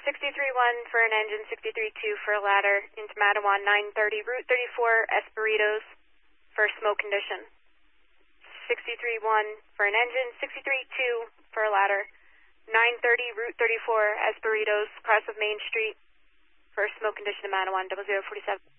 63-1 for an engine, 63-2 for a ladder, into Matawan 930, Route 34, Esperitos, for smoke condition. 63-1 for an engine, 63-2 for a ladder, 930, Route 34, Esperitos, cross of Main Street, for smoke condition in Matawan, 0047.